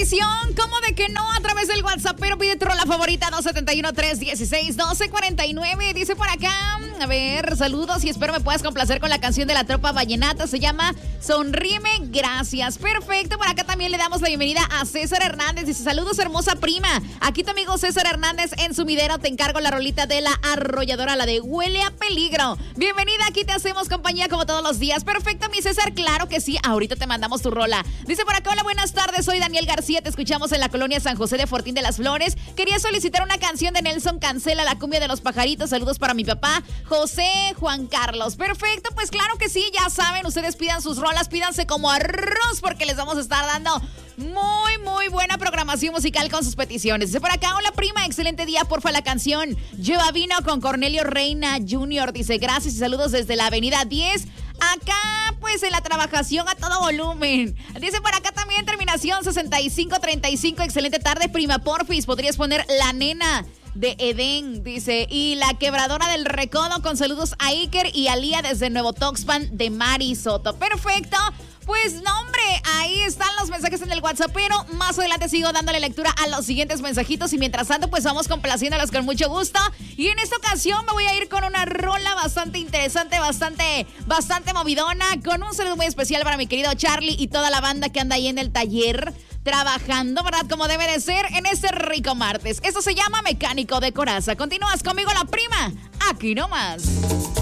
petición, ¿cómo de que no? A través del WhatsApp, pero pide tu rola favorita, 271-316-1249. Dice por acá, a ver, saludos y espero me puedas complacer con la canción de la Tropa Vallenata. Se llama Sonríeme, gracias. Perfecto, por acá también le damos la bienvenida a César Hernández. Dice, saludos, hermosa prima. Aquí tu amigo César Hernández en Sumidero. Te encargo la rolita de la arrolladora, la de Huele a Peligro. Bienvenida, aquí te hacemos compañía como todos los días. Perfecto, mi César, claro que sí. Ahorita te mandamos tu rola. Dice por acá, hola, buenas tardes. Soy Daniel García. Te escuchamos en la colonia San José de Fortín de las Flores. Quería solicitar una canción de Nelson Cancela, La cumbia de los pajaritos. Saludos para mi papá, José Juan Carlos. Perfecto, pues claro que sí. Ya saben, ustedes pidan sus rolas, pídanse como arroz porque les vamos a estar dando muy buena programación musical con sus peticiones. Dice por acá, hola prima, excelente día, porfa la canción Lleva Vino con Cornelio Reina Jr. Dice, gracias y saludos desde la avenida 10. Acá, pues, en la trabajación a todo volumen. Dice por acá también, terminación 6535. Excelente tarde, prima, porfis. Podrías poner La Nena de Edén, dice. Y La Quebradora del Recodo con saludos a Iker y a Lía desde Nuevo Tuxpan de Mari Soto. Perfecto. Pues no, hombre, ahí están los mensajes en el WhatsApp, pero más adelante sigo dándole lectura a los siguientes mensajitos y mientras tanto pues vamos complaciéndolos con mucho gusto. Y en esta ocasión me voy a ir con una rola bastante interesante, bastante movidona, con un saludo muy especial para mi querido Charlie y toda la banda que anda ahí en el taller trabajando, ¿verdad? Como debe de ser en este rico martes. Esto se llama Mecánico de Coraza. Continúas conmigo, la prima, aquí nomás.